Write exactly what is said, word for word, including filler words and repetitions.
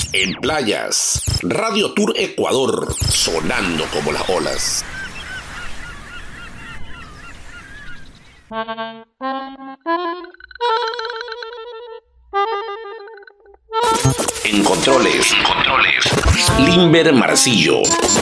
En playas, Radio Tour Ecuador, sonando como las olas. En controles, controles, Limber Marcillo.